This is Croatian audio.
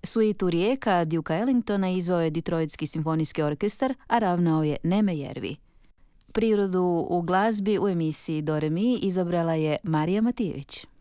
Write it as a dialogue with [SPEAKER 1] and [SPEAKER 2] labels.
[SPEAKER 1] Suitu Rijeka Duka Ellingtona izveo je Detroitski simfonijski orkestar, a ravnao je Neme Jervi. Prirodu u glazbi u emisiji Do Re Mi izabrala je Marija Matijević.